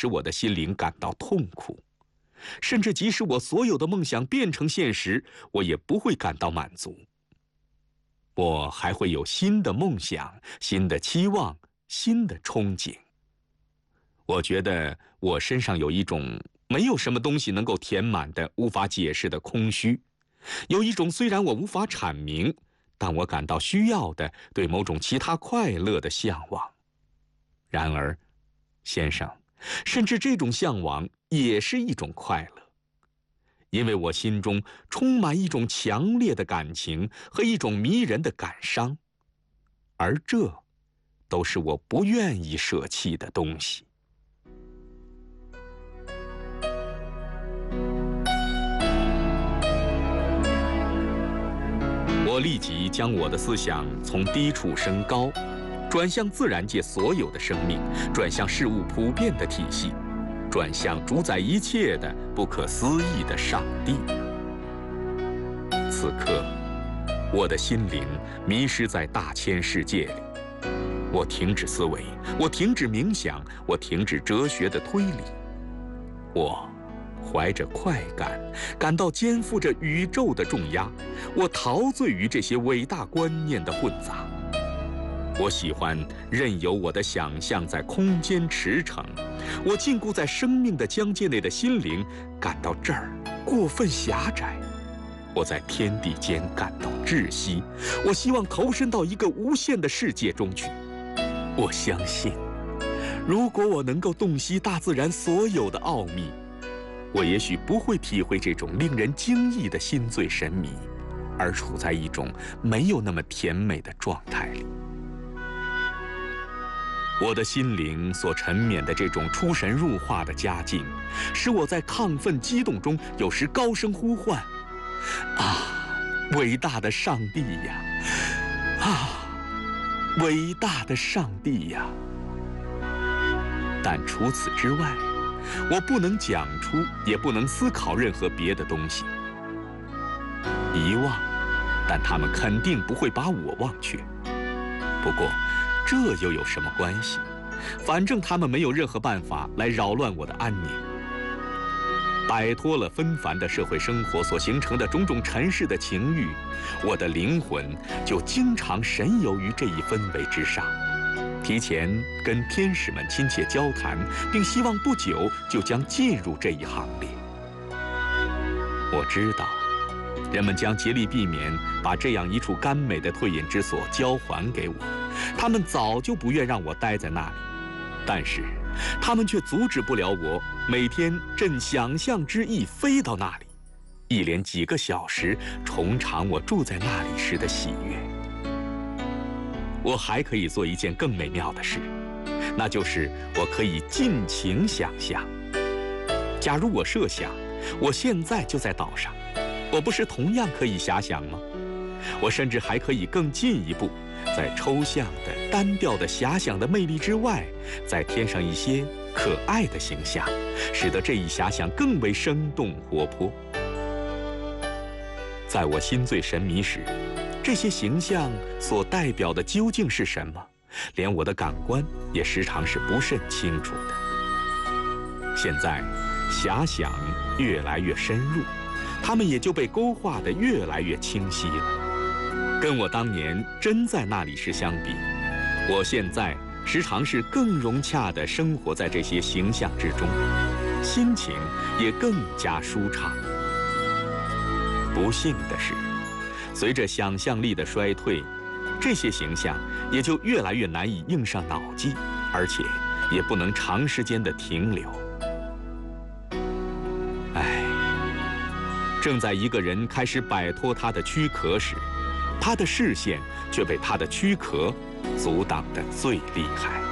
使我的心灵感到痛苦。甚至即使我所有的梦想变成现实，我也不会感到满足。我还会有新的梦想、新的期望、新的憧憬。我觉得我身上有一种没有什么东西能够填满的、无法解释的空虚，有一种虽然我无法阐明，但我感到需要的对某种其他快乐的向往。然而，先生，甚至这种向往也是一种快乐，因为我心中充满一种强烈的感情和一种迷人的感伤，而这都是我不愿意舍弃的东西。我立即将我的思想从低处升高，转向自然界所有的生命，转向事物普遍的体系，转向主宰一切的不可思议的上帝。此刻，我的心灵迷失在大千世界里，我停止思维，我停止冥想，我停止哲学的推理，我怀着快感，感到肩负着宇宙的重压，我陶醉于这些伟大观念的混杂。我喜欢任由我的想象在空间驰骋，我禁锢在生命的疆界内的心灵感到这儿过分狭窄，我在天地间感到窒息，我希望投身到一个无限的世界中去。我相信，如果我能够洞悉大自然所有的奥秘，我也许不会体会这种令人惊异的心醉神迷，而处在一种没有那么甜美的状态里。我的心灵所沉湎的这种出神入化的佳境，使我在亢奋激动中有时高声呼唤：啊，伟大的上帝呀！啊，伟大的上帝呀！但除此之外，我不能讲出，也不能思考任何别的东西。遗忘，但他们肯定不会把我忘却。不过，这又有什么关系？反正他们没有任何办法来扰乱我的安宁。摆脱了纷繁的社会生活所形成的种种尘世的情欲，我的灵魂就经常神游于这一氛围之上，提前跟天使们亲切交谈，并希望不久就将进入这一行列。我知道，人们将竭力避免把这样一处甘美的退隐之所交还给我，他们早就不愿让我待在那里，但是他们却阻止不了我每天振想象之意飞到那里，一连几个小时重尝我住在那里时的喜悦。我还可以做一件更美妙的事，那就是我可以尽情想象。假如我设想我现在就在岛上，我不是同样可以遐想吗？我甚至还可以更进一步，在抽象的单调的遐想的魅力之外，再添上一些可爱的形象，使得这一遐想更为生动活泼。在我心醉神迷时，这些形象所代表的究竟是什么，连我的感官也时常是不甚清楚的。现在遐想越来越深入，它们也就被勾画得越来越清晰了。跟我当年真在那里时相比，我现在时常是更融洽地生活在这些形象之中，心情也更加舒畅。不幸的是，随着想象力的衰退，这些形象也就越来越难以映上脑际，而且也不能长时间地停留。唉，正在一个人开始摆脱他的躯壳时，他的视线却被他的躯壳阻挡得最厉害。